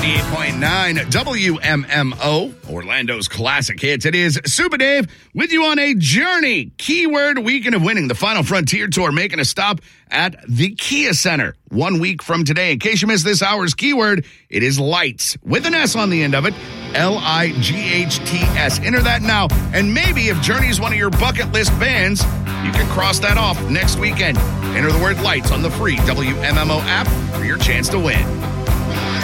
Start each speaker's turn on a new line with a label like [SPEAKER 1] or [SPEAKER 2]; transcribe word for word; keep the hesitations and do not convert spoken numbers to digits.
[SPEAKER 1] ninety-eight point nine W M M O, Orlando's classic hits. It is Super Dave with you on a journey. Keyword Weekend of Winning, the Final Frontier Tour, making a stop at the Kia Center one week from today. In case you missed this hour's keyword, it is lights with an S on the end of it. L I G H T S. Enter that now, and maybe if Journey is one of your bucket list bands, you can cross that off next weekend. Enter the word lights on the free W M M O app for your chance to win.